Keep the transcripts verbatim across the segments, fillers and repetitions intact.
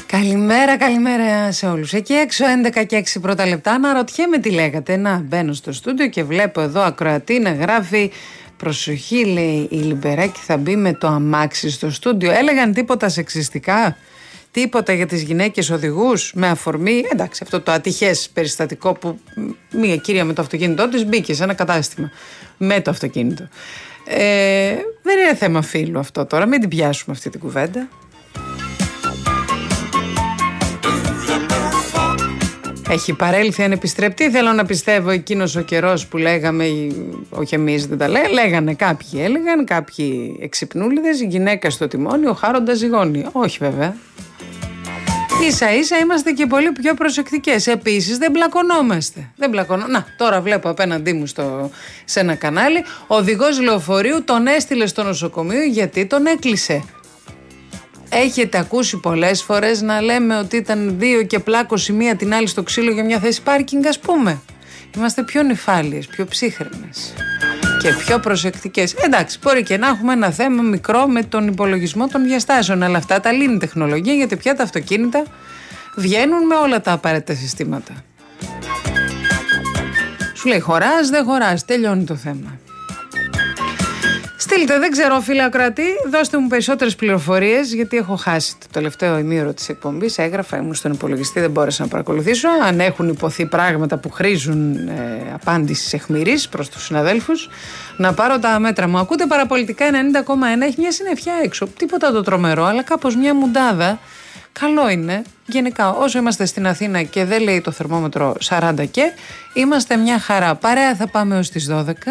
Καλημέρα, καλημέρα σε όλους. Εκεί έξω έντεκα και έξι πρώτα λεπτά. Να ρωτιέμαι τι λέγατε. Να μπαίνω στο στούντιο και βλέπω εδώ ακροατή να γράφει «Προσοχή», λέει, η Λιμπεράκη θα μπει με το αμάξι στο στούντιο. Έλεγαν τίποτα σεξιστικά, τίποτα για τις γυναίκες οδηγούς, με αφορμή, εντάξει, αυτό το ατυχές περιστατικό που μία κυρία με το αυτοκίνητό της μπήκε σε ένα κατάστημα με το αυτοκίνητο. Ε, δεν είναι θέμα φίλου αυτό τώρα, μην την πιάσουμε αυτή την κουβέντα. Έχει παρέλθει ανεπιστρεπτή, θέλω να πιστεύω εκείνος ο καιρός που λέγαμε, όχι εμείς δεν τα λέει, λέγανε κάποιοι, έλεγαν κάποιοι εξυπνούλιδες, η γυναίκα στο τιμόνι, ο χάροντας ζυγώνει. Όχι βέβαια. Ίσα ίσα είμαστε και πολύ πιο προσεκτικές. Επίσης δεν μπλακωνόμαστε. Δεν μπλακωνό... Να, τώρα βλέπω απέναντί μου στο... σε ένα κανάλι, ο οδηγός λεωφορείου τον έστειλε στο νοσοκομείο γιατί τον έκλεισε. Έχετε ακούσει πολλές φορές να λέμε ότι ήταν δύο και πλάκωσε μία την άλλη στο ξύλο για μια θέση πάρκινγκ, ας πούμε? Είμαστε πιο νυφάλιες, πιο ψύχρεμες και πιο προσεκτικές. Εντάξει, μπορεί και να έχουμε ένα θέμα μικρό με τον υπολογισμό των διαστάσεων, αλλά αυτά τα λύνει η τεχνολογία, γιατί πια τα αυτοκίνητα βγαίνουν με όλα τα απαραίτητα συστήματα. Σου λέει χωράς, δεν χωράς, τελειώνει το θέμα. Στείλτε, δεν ξέρω, φίλε ακροατή, δώστε μου περισσότερες πληροφορίες, γιατί έχω χάσει το τελευταίο ημίωρο της εκπομπής. Έγραφα, ήμουν στον υπολογιστή, δεν μπόρεσα να παρακολουθήσω. Αν έχουν υποθεί πράγματα που χρήζουν ε, απάντησης αιχμηρής προς τους συναδέλφους, να πάρω τα μέτρα μου. Ακούτε Παραπολιτικά ενενήντα κόμμα ένα, έχει μια συννεφιά έξω. Τίποτα το τρομερό, αλλά κάπως μια μουντάδα. Καλό είναι. Γενικά, όσο είμαστε στην Αθήνα και δεν λέει το θερμόμετρο σαράντα και, είμαστε μια χαρά. Παρέα θα πάμε ως τις δώδεκα.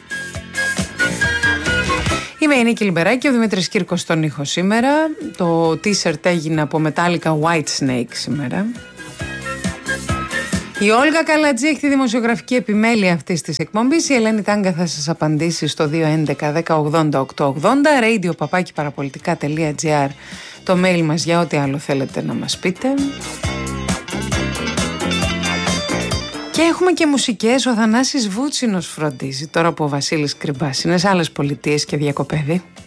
Είμαι η Νίκη Λιμπεράκη, ο Δημήτρης Κύρκος στον ήχο σήμερα. Το t-shirt έγινε από Metallica White Snake σήμερα. Η Όλγα Καλατζή έχει τη δημοσιογραφική επιμέλεια αυτής της εκπομπής. Η Ελένη Τάγκα θα σας απαντήσει στο δύο έντεκα δέκα ογδόντα οκτώ ογδόντα. radio παπάκι παραπολιτικά τελεία τζι άρ το mail μας για ό,τι άλλο θέλετε να μας πείτε. Και έχουμε και μουσικές. Ο Θανάσης Βούτσινος φροντίζει τώρα που ο Βασίλης Κρυμπάς είναι σε άλλες πολιτείες και διακοπεύει.